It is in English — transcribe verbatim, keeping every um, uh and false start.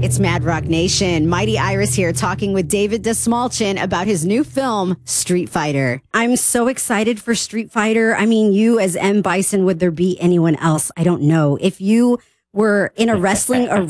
It's Mad Rock Nation. Mighty Iris here talking with David Dastmalchian about his new film, Street Fighter. I'm so excited for Street Fighter. I mean, you as M. Bison, would there be anyone else? I don't know. If you were in a wrestling arena,